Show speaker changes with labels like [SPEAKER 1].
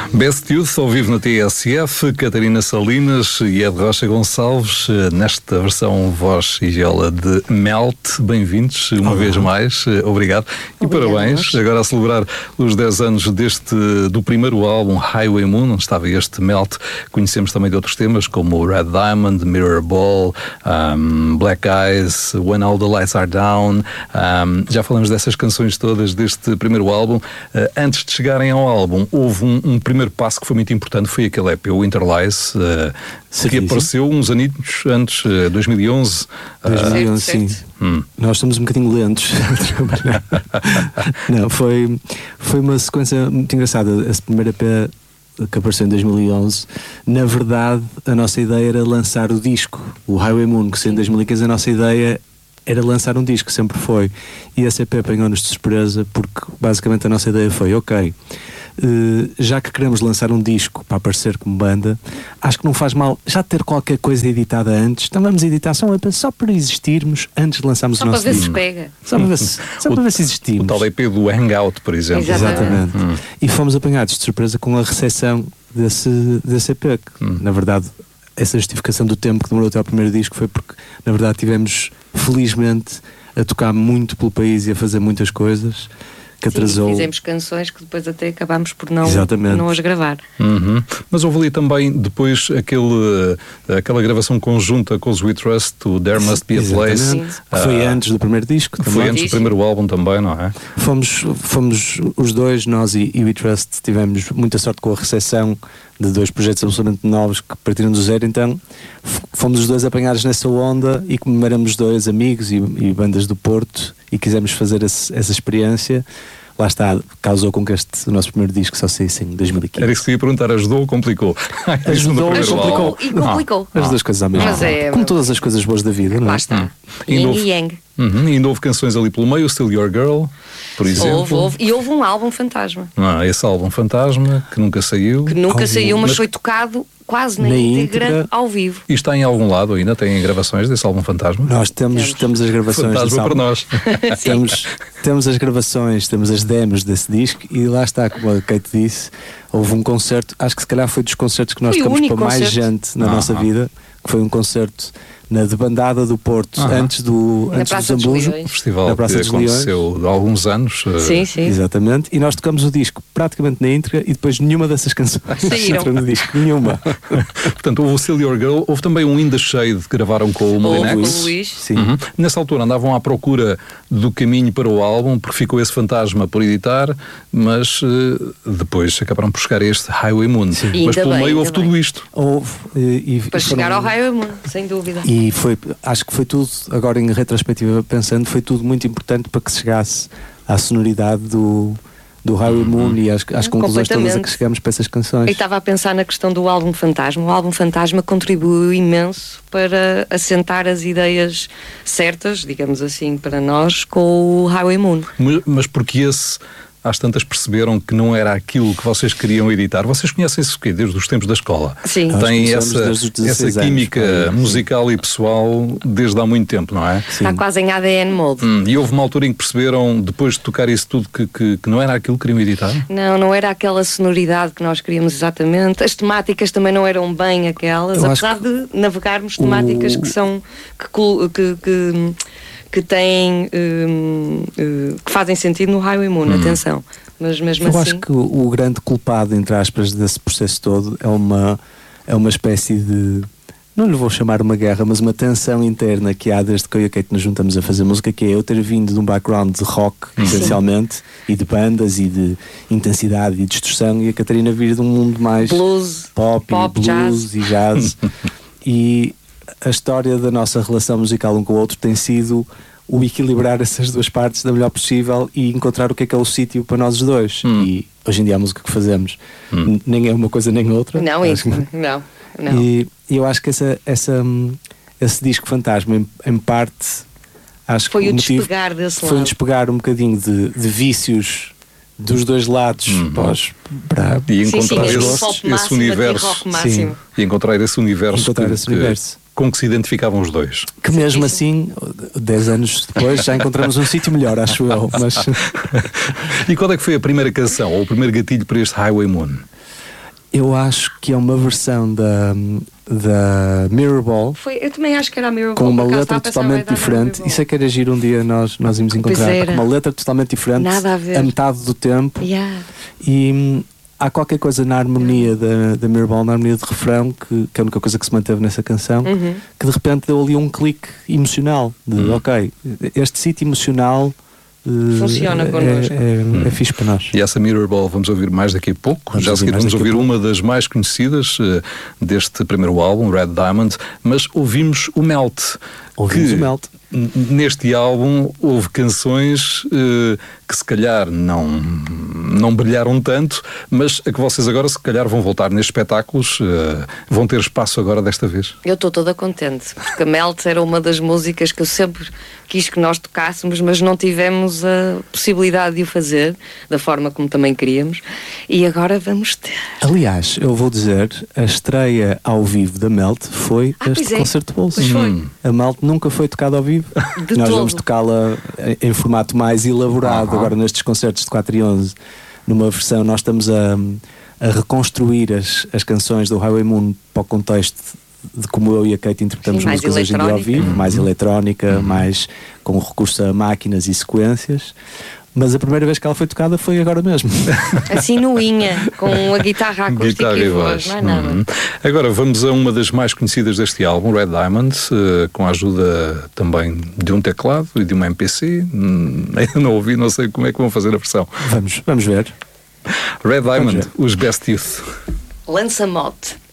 [SPEAKER 1] Best Youth ao vivo na TSF, Catarina Salinas e Ed Rocha Gonçalves, nesta versão voz e viola de Melt. Bem-vindos uma vez mais, obrigado. E parabéns, agora a celebrar os 10 anos do primeiro álbum, Highway Moon, onde estava este Melt. Conhecemos também de outros temas como Red Diamond, Mirror Ball, Black Eyes, When All the Lights Are Down. Já falamos dessas canções todas deste primeiro álbum. Antes de chegarem ao álbum, houve um primeiro passo que foi muito importante, foi aquele EP, o Winter Lies, que apareceu uns anitos antes, 2011.
[SPEAKER 2] 2011, sim. Nós somos um bocadinho lentos a trabalhar. Não, foi uma sequência muito engraçada. Esse primeiro EP que apareceu em 2011, na verdade a nossa ideia era lançar o disco, o Highway Moon, que saiu em 2015, a nossa ideia era lançar um disco, sempre foi. E esse EP apanhou-nos de surpresa, porque basicamente a nossa ideia foi, ok, já que queremos lançar um disco para aparecer como banda, acho que não faz mal já ter qualquer coisa editada antes, então vamos editar só para existirmos antes de lançarmos o nosso disco.
[SPEAKER 3] Só para ver se pega.
[SPEAKER 2] Só para ver se existimos.
[SPEAKER 1] O tal EP do Hangout, por exemplo.
[SPEAKER 2] Exatamente. E fomos apanhados de surpresa com a recepção desse EP, que, na verdade, essa justificação do tempo que demorou até ao primeiro disco foi porque, na verdade, tivemos, felizmente, a tocar muito pelo país e a fazer muitas coisas que atrasou.
[SPEAKER 3] Sim, fizemos canções que depois até acabámos por não as gravar.
[SPEAKER 1] Mas houve ali também depois aquela gravação conjunta com os We Trust, o There Must Be a Place.
[SPEAKER 2] Que foi antes do primeiro disco também.
[SPEAKER 1] Foi antes do primeiro álbum também, não é?
[SPEAKER 2] Fomos os dois, nós e We Trust, tivemos muita sorte com a recepção de dois projetos absolutamente novos que partiram do zero, então fomos os dois apanhados nessa onda e como éramos dois amigos e bandas do Porto e quisemos fazer essa experiência, lá está, causou com que o nosso primeiro disco só saísse em 2015.
[SPEAKER 1] Era isso que eu ia perguntar, ajudou ou complicou?
[SPEAKER 2] Ajudou e
[SPEAKER 3] complicou. E complicou.
[SPEAKER 2] As duas coisas ao mesmo tempo. Como todas as coisas boas da vida, não é?
[SPEAKER 3] Lá está. Yin e Yang.
[SPEAKER 1] E ainda houve canções ali pelo meio, Still Your Girl, por exemplo.
[SPEAKER 3] Houve. E houve um álbum Fantasma.
[SPEAKER 1] Esse álbum Fantasma, que nunca saiu.
[SPEAKER 3] Mas foi tocado quase na íntegra ao vivo.
[SPEAKER 1] E está em algum lado ainda? Tem gravações desse álbum Fantasma?
[SPEAKER 2] Nós temos as gravações.
[SPEAKER 1] Fantasma para nós.
[SPEAKER 2] temos as gravações, temos as demos desse disco e lá está, como a Kate disse, houve um concerto, acho que se calhar foi dos concertos que nós tocamos para mais gente na nossa vida, que foi um concerto na Debandada do Porto, antes do Zambujo,
[SPEAKER 1] o festival que aconteceu há alguns anos.
[SPEAKER 3] Sim.
[SPEAKER 2] Exatamente, e nós tocamos o disco praticamente na íntegra e depois nenhuma dessas canções entrou no disco, nenhuma.
[SPEAKER 1] Portanto, houve o Still Your Girl, houve também um In The Shade que gravaram com o Molinex.
[SPEAKER 2] Sim.
[SPEAKER 1] Nessa altura andavam à procura do caminho para o álbum, porque ficou esse Fantasma por editar, mas depois acabaram por chegar a este Highway Moon. Mas pelo meio houve tudo isto.
[SPEAKER 3] Para chegar ao Highway Moon, sem dúvida.
[SPEAKER 2] E acho que foi tudo, agora em retrospectiva pensando, foi tudo muito importante para que se chegasse à sonoridade do Highway Moon e às conclusões todas a que chegamos para essas canções.
[SPEAKER 3] Eu estava a pensar na questão do álbum Fantasma. O álbum Fantasma contribuiu imenso para assentar as ideias certas, digamos assim, para nós, com o Highway Moon.
[SPEAKER 1] Mas porque às tantas perceberam que não era aquilo que vocês queriam editar? Vocês conhecem-se o quê? Desde os tempos da escola?
[SPEAKER 3] Sim.
[SPEAKER 1] Têm essa química musical e pessoal desde há muito tempo, não é?
[SPEAKER 3] Sim. Está quase em ADN mode.
[SPEAKER 1] E houve uma altura em que perceberam, depois de tocar isso tudo, que não era aquilo que queriam editar?
[SPEAKER 3] Não era aquela sonoridade que nós queríamos exatamente. As temáticas também não eram bem aquelas, apesar de navegarmos temáticas que são... que têm que fazem sentido no Highway Moon, atenção, mas mesmo
[SPEAKER 2] eu
[SPEAKER 3] assim...
[SPEAKER 2] acho que o grande culpado, entre aspas, desse processo todo é uma espécie de, não lhe vou chamar uma guerra, mas uma tensão interna que há desde que eu e a Kate nos juntamos a fazer música, que é eu ter vindo de um background de rock, essencialmente, e de bandas, e de intensidade e distorção, e a Catarina vir de um mundo mais
[SPEAKER 3] blues,
[SPEAKER 2] pop blues e jazz. E a história da nossa relação musical um com o outro tem sido o equilibrar essas duas partes da melhor possível e encontrar o que é o sítio para nós os dois. E hoje em dia a música que fazemos nem é uma coisa nem outra.
[SPEAKER 3] Não.
[SPEAKER 2] E eu acho que esse disco Fantasma, em parte, acho que
[SPEAKER 3] foi o despegar desse lado.
[SPEAKER 2] Foi um despegar um bocadinho de vícios dos dois lados
[SPEAKER 1] e encontrar esse universo. E encontrar esse universo com que se identificavam os dois.
[SPEAKER 2] Que mesmo assim, 10 anos depois, já encontramos um sítio melhor, acho eu. Mas...
[SPEAKER 1] E qual é que foi a primeira canção, ou o primeiro gatilho para este Highway Moon?
[SPEAKER 2] Eu acho que é uma versão da Mirrorball.
[SPEAKER 3] Eu também acho que era a Mirrorball.
[SPEAKER 2] Com uma letra totalmente diferente. Isso é que era giro um dia nós íamos encontrar. Com uma letra totalmente diferente.
[SPEAKER 3] Nada a ver.
[SPEAKER 2] A metade do tempo.
[SPEAKER 3] Yeah.
[SPEAKER 2] E há qualquer coisa na harmonia da Mirrorball, na harmonia de refrão, que é a única coisa que se manteve nessa canção, que de repente deu ali um clique emocional. Ok, este sítio emocional
[SPEAKER 3] funciona connosco.
[SPEAKER 2] É fixe para nós.
[SPEAKER 1] E essa Mirrorball vamos ouvir mais daqui a pouco. Já a seguir vamos ouvir uma das mais conhecidas deste primeiro álbum, Red Diamond, mas ouvimos o Melt.
[SPEAKER 2] Ouvimos o Melt.
[SPEAKER 1] Neste álbum houve canções que se calhar não brilharam tanto, mas a que vocês agora se calhar vão voltar nestes espetáculos, vão ter espaço agora desta vez.
[SPEAKER 3] Eu estou toda contente, porque a Melt era uma das músicas que eu sempre quis que nós tocássemos, mas não tivemos a possibilidade de o fazer da forma como também queríamos, e agora vamos ter.
[SPEAKER 2] Aliás, eu vou dizer, a estreia ao vivo da Melt foi este concerto de bolsos. A Melt nunca foi tocada ao vivo. Nós vamos tocá-la em formato mais elaborado, agora nestes concertos de 4 e 11, numa versão, nós estamos a reconstruir as canções do Highway Moon para o contexto de como eu e a Kate interpretamos músicas hoje em dia ao vivo, mais eletrónica, mais com recurso a máquinas e sequências. Mas a primeira vez que ela foi tocada foi agora mesmo.
[SPEAKER 3] Assim nuinha, com a guitarra acústica e voz, não é nada.
[SPEAKER 1] Agora vamos a uma das mais conhecidas deste álbum, Red Diamond, com a ajuda também de um teclado e de uma MPC. Ainda não ouvi, não sei como é que vão fazer a versão.
[SPEAKER 2] Vamos ver.
[SPEAKER 1] Red Diamond, os Best Youth.
[SPEAKER 3] Lança-mote.